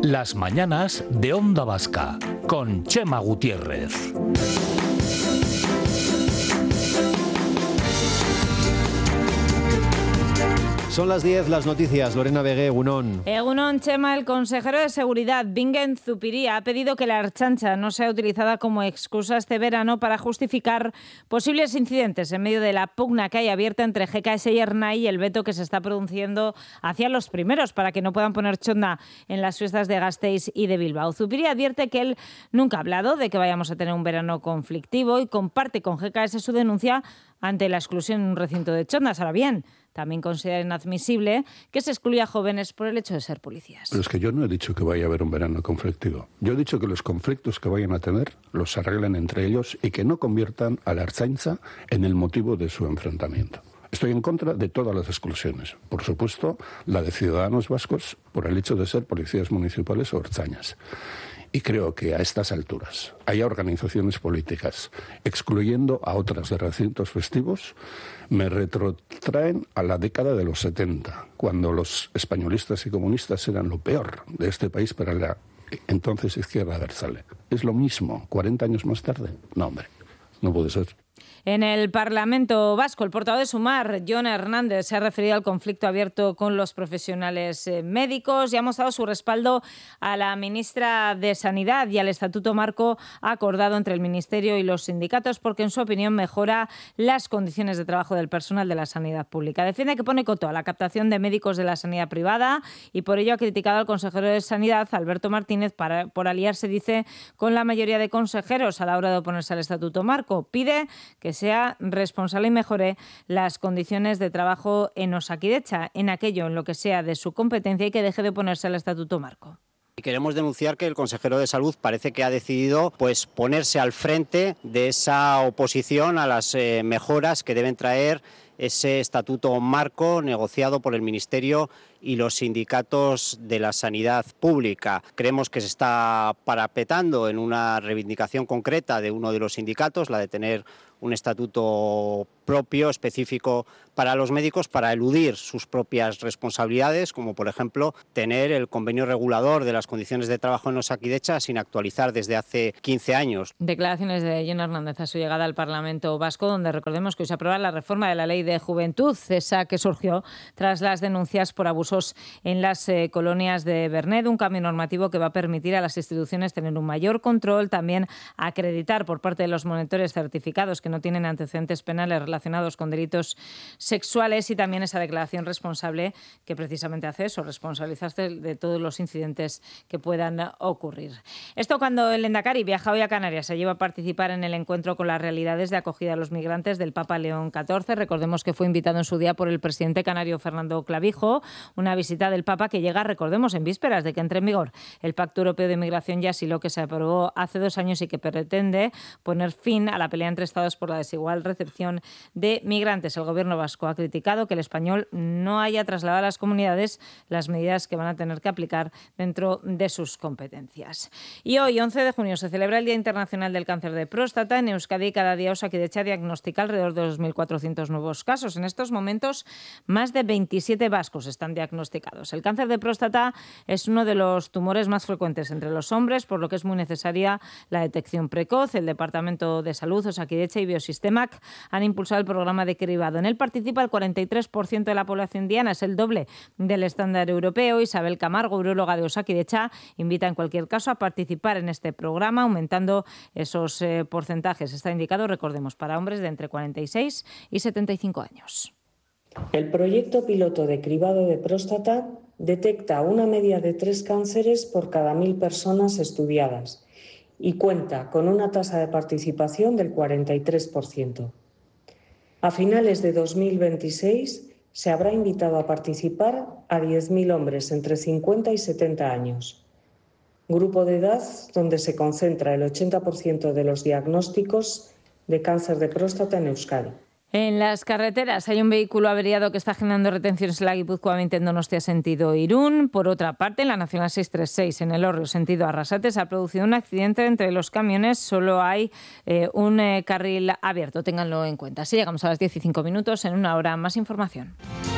Las mañanas de Onda Vasca, con Chema Gutiérrez. Son las 10, las noticias. Lorena Vegué, Egunon. Egunon, Chema. El consejero de Seguridad, Bingen Zupiria, ha pedido que la Ertzaintza no sea utilizada como excusa este verano para justificar posibles incidentes en medio de la pugna que hay abierta entre GKS y Ernai y el veto que se está produciendo hacia los primeros para que no puedan poner chonda en las fiestas de Gasteiz y de Bilbao. Zupiria advierte que él nunca ha hablado de que vayamos a tener un verano conflictivo y comparte con GKS su denuncia ante la exclusión en un recinto de chondas. Ahora bien, también considera inadmisible que se excluya a jóvenes por el hecho de ser policías. Pero es que yo no he dicho que vaya a haber un verano conflictivo. Yo he dicho que los conflictos que vayan a tener los arreglen entre ellos y que no conviertan a la Ertzaintza en el motivo de su enfrentamiento. Estoy en contra de todas las exclusiones. Por supuesto, la de ciudadanos vascos por el hecho de ser policías municipales o ertzainas. Y creo que a estas alturas hay organizaciones políticas excluyendo a otras de recintos festivos, me retrotraen a la década de los 70, cuando los españolistas y comunistas eran lo peor de este país para la entonces izquierda abertzale. Es lo mismo, 40 años más tarde. No, hombre, no puede ser. En el Parlamento Vasco, el portavoz de Sumar, Jon Hernández, se ha referido al conflicto abierto con los profesionales médicos y ha mostrado su respaldo a la ministra de Sanidad y al Estatuto Marco acordado entre el Ministerio y los sindicatos porque, en su opinión, mejora las condiciones de trabajo del personal de la sanidad pública. Defiende que pone coto a la captación de médicos de la sanidad privada y por ello ha criticado al consejero de Sanidad, Alberto Martínez, por aliarse, dice, con la mayoría de consejeros a la hora de oponerse al Estatuto Marco. Pide que sea responsable y mejore las condiciones de trabajo en Osakidetza, en aquello en lo que sea de su competencia y que deje de oponerse al Estatuto Marco. Y queremos denunciar que el consejero de Salud parece que ha decidido ponerse al frente de esa oposición a las mejoras que deben traer ese estatuto marco negociado por el Ministerio y los sindicatos de la sanidad pública. Creemos que se está parapetando en una reivindicación concreta de uno de los sindicatos, la de tener un estatuto propio, específico para los médicos, para eludir sus propias responsabilidades, como por ejemplo tener el convenio regulador de las condiciones de trabajo en Osakidetza sin actualizar desde hace 15 años. Declaraciones de Jon Hernández a su llegada al Parlamento Vasco, donde recordemos que hoy se aprueba la reforma de la Ley de Juventud, esa que surgió tras las denuncias por abusos en las colonias de Vernet, un cambio normativo que va a permitir a las instituciones tener un mayor control, también acreditar por parte de los monitores certificados que no tienen antecedentes penales relacionados con delitos sexuales y también esa declaración responsable que precisamente hace eso, responsabilizarse de todos los incidentes que puedan ocurrir. Esto cuando el Lehendakari viaja hoy a Canarias, se lleva a participar en el encuentro con las realidades de acogida a los migrantes del Papa León XIV. Recordemos que fue invitado en su día por el presidente canario Fernando Clavijo, una visita del Papa que llega, recordemos, en vísperas de que entre en vigor el Pacto Europeo de Migración y Asilo que se aprobó hace 2 años y que pretende poner fin a la pelea entre Estados por la desigual recepción de migrantes. El Gobierno vasco ha criticado que el español no haya trasladado a las comunidades las medidas que van a tener que aplicar dentro de sus competencias. Y hoy, 11 de junio, se celebra el Día Internacional del Cáncer de Próstata. En Euskadi, cada día Osakidetza diagnostica alrededor de 2.400 nuevos casos. En estos momentos, más de 27 vascos están diagnosticados. El cáncer de próstata es uno de los tumores más frecuentes entre los hombres, por lo que es muy necesaria la detección precoz. El Departamento de Salud, Osakidetza y Biosistemac han impulsado el programa de cribado. En él participa el 43% de la población diana, es el doble del estándar europeo. Isabel Camargo, uróloga de Osakidetza, invita en cualquier caso a participar en este programa, aumentando esos porcentajes. Está indicado, recordemos, para hombres de entre 46 y 75 años. El proyecto piloto de cribado de próstata detecta una media de 3 cánceres por cada 1.000 personas estudiadas y cuenta con una tasa de participación del 43%. A finales de 2026 se habrá invitado a participar a 10.000 hombres entre 50 y 70 años, grupo de edad donde se concentra el 80% de los diagnósticos de cáncer de próstata en Euskadi. En las carreteras hay un vehículo averiado que está generando retenciones en la Guipúzcoa 20 en Donostia sentido Irún. Por otra parte, en la Nacional 636 en el Hórreo sentido Arrasate se ha producido un accidente entre los camiones. Solo hay un carril abierto. Ténganlo en cuenta. Así llegamos a las 15 minutos. En una hora más información.